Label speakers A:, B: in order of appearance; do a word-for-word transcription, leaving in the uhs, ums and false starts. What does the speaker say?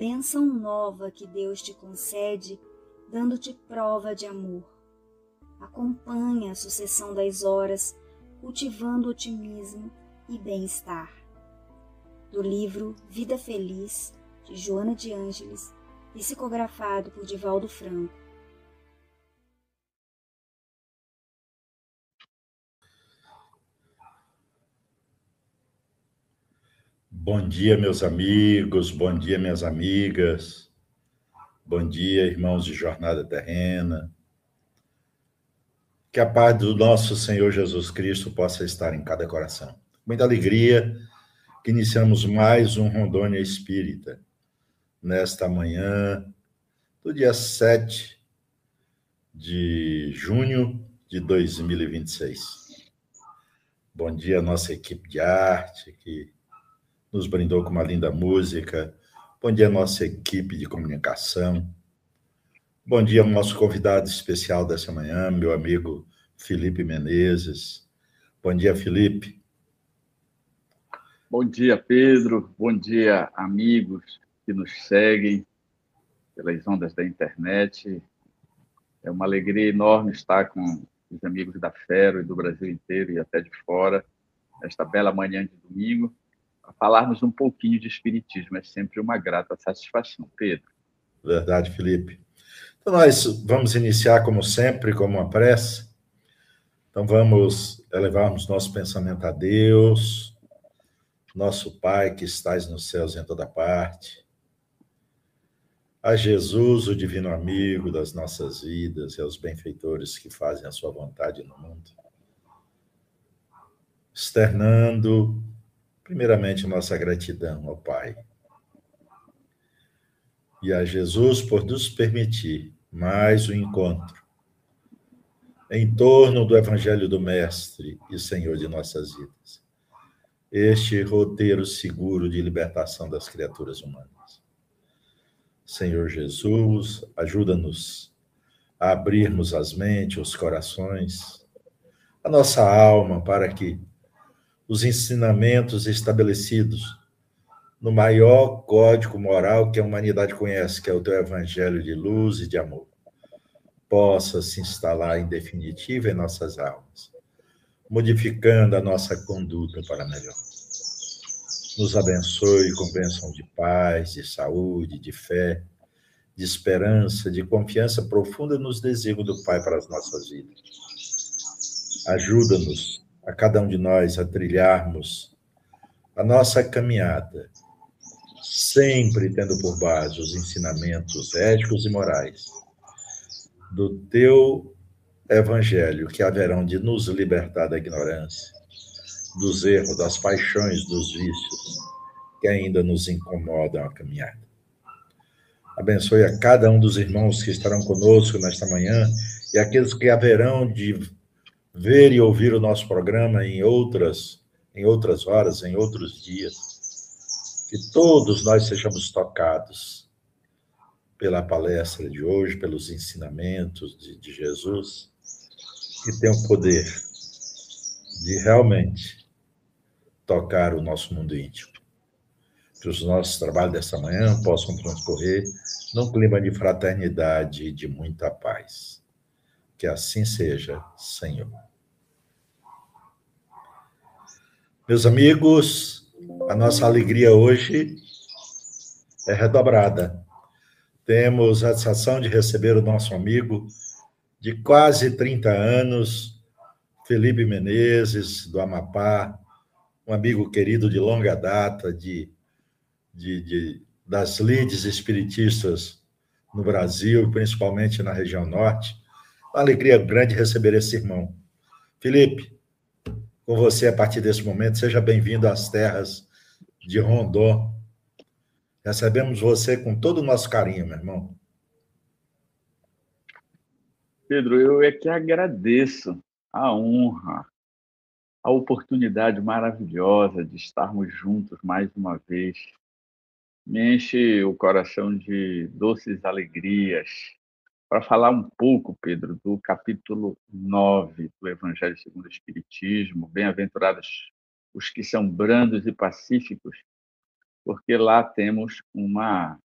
A: bênção nova que Deus te concede, dando-te prova de amor. Acompanha a sucessão das horas, cultivando otimismo e bem-estar. Do livro Vida Feliz, de Joana de Ângeles, psicografado por Divaldo Franco.
B: Bom dia, meus amigos, bom dia, minhas amigas, bom dia, irmãos de Jornada Terrena. Que a paz do nosso Senhor Jesus Cristo possa estar em cada coração. Muita alegria que iniciamos mais um Rondônia Espírita, nesta manhã do dia sete de junho de dois mil e vinte e seis. Bom dia à nossa equipe de arte, que nos brindou com uma linda música. Bom dia à nossa equipe de comunicação. Bom dia ao nosso convidado especial dessa manhã, meu amigo Felipe Menezes. Bom dia, Felipe.
C: Bom dia, Pedro. Bom dia, amigos que nos seguem pelas ondas da internet. É uma alegria enorme estar com os amigos da Fero e do Brasil inteiro e até de fora, nesta bela manhã de domingo, para falarmos um pouquinho de espiritismo. É sempre uma grata satisfação, Pedro.
B: Verdade, Felipe. Então, nós vamos iniciar, como sempre, com uma prece. Então, vamos elevarmos nosso pensamento a Deus, nosso Pai que estás nos céus em toda parte, a Jesus, o divino amigo das nossas vidas, e aos benfeitores que fazem a sua vontade no mundo, externando, primeiramente, nossa gratidão ao Pai. E a Jesus por nos permitir mais um encontro em torno do Evangelho do Mestre e Senhor de nossas vidas. Este roteiro seguro de libertação das criaturas humanas. Senhor Jesus, ajuda-nos a abrirmos as mentes, os corações, a nossa alma, para que os ensinamentos estabelecidos no maior código moral que a humanidade conhece, que é o teu Evangelho de luz e de amor, possa se instalar em definitivo em nossas almas, modificando a nossa conduta para melhor. Nos abençoe com bênção de paz, de saúde, de fé, de esperança, de confiança profunda nos desígnios do Pai para as nossas vidas. Ajuda-nos, a cada um de nós, a trilharmos a nossa caminhada, sempre tendo por base os ensinamentos éticos e morais do teu Evangelho, que haverão de nos libertar da ignorância, dos erros, das paixões, dos vícios, que ainda nos incomodam a caminhada. Abençoe a cada um dos irmãos que estarão conosco nesta manhã e aqueles que haverão de ver e ouvir o nosso programa em outras, em outras horas, em outros dias. Que todos nós sejamos tocados pela palestra de hoje, pelos ensinamentos de, de Jesus, que tem o poder de realmente tocar o nosso mundo íntimo. Que os nossos trabalhos desta manhã possam transcorrer num clima de fraternidade e de muita paz. Que assim seja, Senhor. Meus amigos, a nossa alegria hoje é redobrada. Temos a satisfação de receber o nosso amigo de quase trinta anos, Felipe Menezes, do Amapá, um amigo querido de longa data, de, de, de, das lides espiritistas no Brasil, principalmente na região norte. Uma alegria grande receber esse irmão. Felipe, com você a partir desse momento, seja bem-vindo às terras de Rondon. Recebemos você com todo o nosso carinho, meu irmão.
C: Pedro, eu é que agradeço a honra, a oportunidade maravilhosa de estarmos juntos mais uma vez. Me enche o coração de doces alegrias para falar um pouco, Pedro, do capítulo nove do Evangelho segundo o Espiritismo. Bem-aventurados os que são brandos e pacíficos, porque lá temos uma